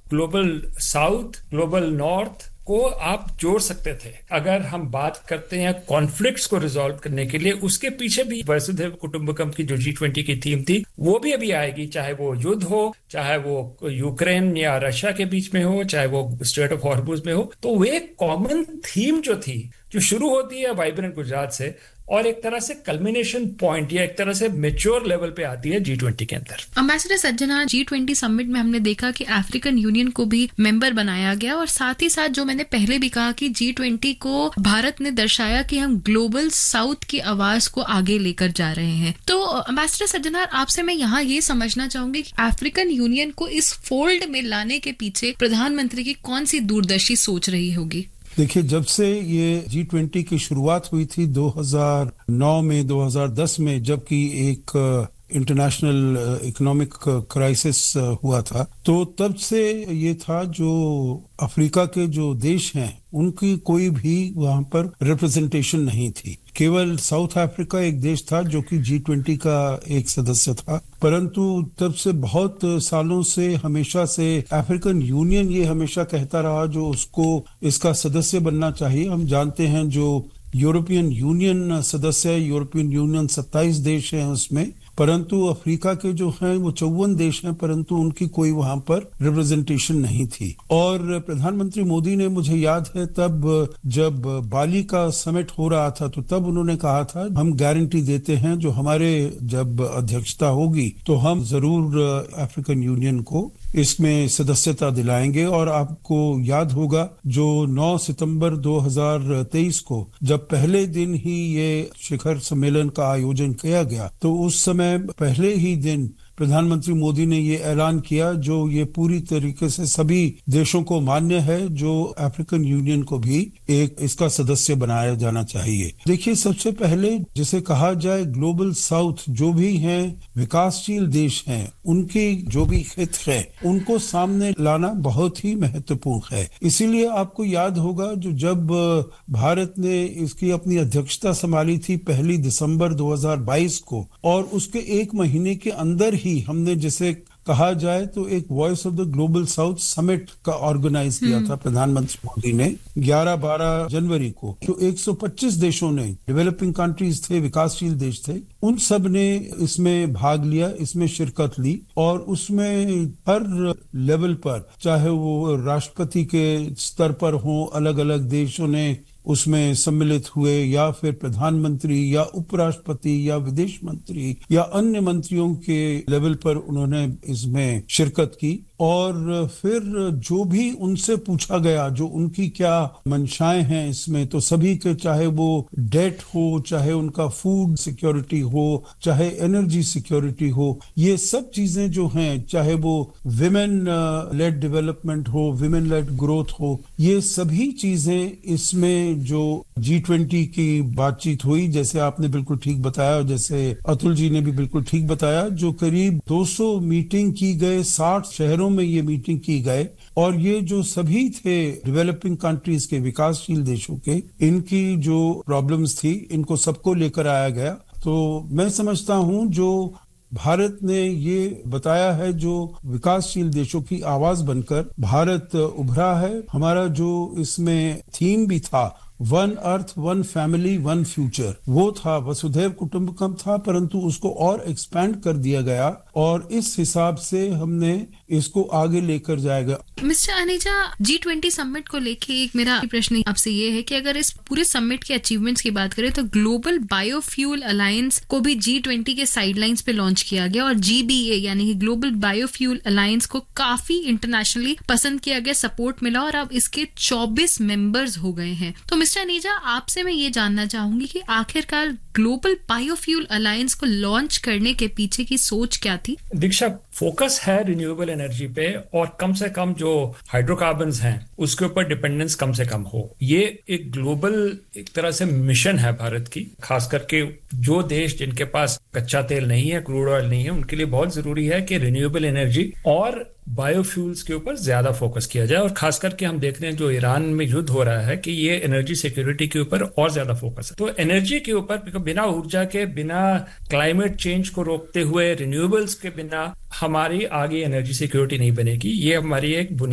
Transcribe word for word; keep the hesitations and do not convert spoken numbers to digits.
Global south, global north को आप जोड़ सकते थे। अगर हम बात करते हैं कॉन्फ्लिक्ट्स को रिजॉल्व करने के लिए, उसके पीछे भी वसुधैव कुटुंबकम की जो जी ट्वेंटी की थीम थी वो भी अभी आएगी, चाहे वो युद्ध हो, चाहे वो यूक्रेन या रशिया के बीच में हो, चाहे वो स्ट्रेट ऑफ हॉर्मुज में हो। तो वो एक कॉमन थीम जो थी, जो शुरू होती है वाइब्रेंट गुजरात से और एक तरह से कल्मिनेशन पॉइंट या एक तरह से मेच्योर लेवल पे आती है जी ट्वेंटी के अंदर। एम्बेसडर सज्जना, जी ट्वेंटी समिट में हमने देखा कि अफ्रीकन यूनियन को भी मेंबर बनाया गया और साथ ही साथ जो मैंने पहले भी कहा कि जी ट्वेंटी को भारत ने दर्शाया कि हम ग्लोबल साउथ की आवाज को आगे लेकर जा रहे हैं। तो एम्बेसडर सज्जना, आपसे मैं यहाँ ये समझना चाहूंगी कि अफ्रीकन यूनियन को इस फोल्ड में लाने के पीछे प्रधानमंत्री की कौन सी दूरदर्शी सोच रही होगी? देखिए, जब से ये जी ट्वेंटी की शुरुआत हुई थी दो हज़ार नौ में, दो हज़ार दस में, जबकि एक इंटरनेशनल इकोनॉमिक क्राइसिस हुआ था, तो तब से ये था जो अफ्रीका के जो देश हैं उनकी कोई भी वहां पर रिप्रेजेंटेशन नहीं थी। केवल साउथ अफ्रीका एक देश था जो कि जी ट्वेंटी का एक सदस्य था, परंतु तब से बहुत सालों से हमेशा से अफ्रीकन यूनियन ये हमेशा कहता रहा जो उसको इसका सदस्य बनना चाहिए। हम जानते हैं जो यूरोपियन यूनियन सदस्य है, यूरोपियन यूनियन सत्ताईस देश हैं उसमें, परंतु अफ्रीका के जो हैं वो चौवन देश हैं, परंतु उनकी कोई वहां पर रिप्रेजेंटेशन नहीं थी। और प्रधानमंत्री मोदी ने, मुझे याद है तब जब बाली का समिट हो रहा था, तो तब उन्होंने कहा था हम गारंटी देते हैं जो हमारे जब अध्यक्षता होगी तो हम जरूर अफ्रीकन यूनियन को इसमें सदस्यता दिलाएंगे। और आपको याद होगा जो नौ सितंबर दो हज़ार तेईस को जब पहले दिन ही ये शिखर सम्मेलन का आयोजन किया गया, तो उस समय पहले ही दिन प्रधानमंत्री मोदी ने ये ऐलान किया जो ये पूरी तरीके से सभी देशों को मान्य है जो अफ्रीकन यूनियन को भी एक इसका सदस्य बनाया जाना चाहिए। देखिए, सबसे पहले जिसे कहा जाए ग्लोबल साउथ, जो भी हैं विकासशील देश हैं, उनकी जो भी हित है उनको सामने लाना बहुत ही महत्वपूर्ण है। इसीलिए आपको याद होगा जो जब भारत ने इसकी अपनी अध्यक्षता संभाली थी पहली दिसंबर दो हज़ार बाईस को, और उसके एक महीने के अंदर ही हमने जिसे कहा जाए तो एक voice of the global south summit का ऑर्गेनाइज किया था प्रधानमंत्री मोदी ने ग्यारह बारह जनवरी को। जो एक सौ पच्चीस देशों ने, डेवलपिंग कंट्रीज थे, विकासशील देश थे, उन सब ने इसमें भाग लिया, इसमें शिरकत ली। और उसमें हर लेवल पर, चाहे वो राष्ट्रपति के स्तर पर हो, अलग अलग देशों ने उसमें सम्मिलित हुए, या फिर प्रधानमंत्री या उपराष्ट्रपति या विदेश मंत्री या अन्य मंत्रियों के लेवल पर उन्होंने इसमें शिरकत की। और फिर जो भी उनसे पूछा गया, जो उनकी क्या मंशाएं हैं इसमें, तो सभी के, चाहे वो डेट हो, चाहे उनका फूड सिक्योरिटी हो, चाहे एनर्जी सिक्योरिटी हो, ये सब चीजें जो हैं, चाहे वो विमेन लेड डेवलपमेंट हो, विमेन लेड ग्रोथ हो, ये सभी चीजें इसमें जो जी ट्वेंटी की बातचीत हुई, जैसे आपने बिल्कुल ठीक बताया और जैसे अतुल जी ने भी बिल्कुल ठीक बताया, जो करीब दो सौ मीटिंग की गए, साठ शहरों में ये मीटिंग की गए, और ये जो सभी थे डेवलपिंग कंट्रीज के, विकासशील देशों के, इनकी जो प्रॉब्लम्स थी इनको सबको लेकर आया गया। तो मैं समझता हूं जो भारत ने ये बताया है, जो विकासशील देशों की आवाज बनकर भारत उभरा है। हमारा जो इसमें थीम भी था, one earth, one family, one future, वो था, वसुधैव कुटुंबकम था, परंतु उसको और एक्सपैंड कर दिया गया और इस हिसाब से हमने इसको आगे लेकर जाएगा। Mister Aneeza, G twenty summit को लेके एक मेरा प्रश्न आपसे ये है कि अगर इस पूरे समिट के अचीवमेंट्स की बात करें तो ग्लोबल बायोफ्यूल अलायंस को भी जी ट्वेंटी के साइडलाइंस पे लॉन्च किया गया और जी बी ए यानी कि ग्लोबल बायोफ्यूल अलायंस को काफी इंटरनेशनली पसंद किया गया, सपोर्ट मिला और अब इसके चौबीस मेंबर्स हो गए हैं। तो मिस्टर अनीजा, आपसे मैं ये जानना चाहूंगी कि आखिरकार ग्लोबल बायोफ्यूल अलायंस को लॉन्च करने के पीछे की सोच क्या थी? दीक्षा, फोकस है रिन्यूएबल एनर्जी पे और कम से कम जो हाइड्रोकार्बन्स हैं उसके ऊपर डिपेंडेंस कम से कम हो। ये एक ग्लोबल एक तरह से मिशन है भारत की, खास करके जो देश जिनके पास कच्चा तेल नहीं है, क्रूड ऑयल नहीं है, उनके लिए बहुत जरूरी है कि रिन्यूएबल एनर्जी और बायोफ्यूल्स के ऊपर ज्यादा फोकस किया जाए। और खास करके हम देख रहे हैं जो ईरान में युद्ध हो रहा है कि ये एनर्जी सिक्योरिटी के ऊपर और ज्यादा फोकस है। तो एनर्जी के ऊपर, बिना ऊर्जा के, बिना क्लाइमेट चेंज को रोकते हुए, रिन्यूएबल्स के बिना हमारी आगे एनर्जी सिक्योरिटी नहीं बनेगी। ये हमारी एक बुनियाद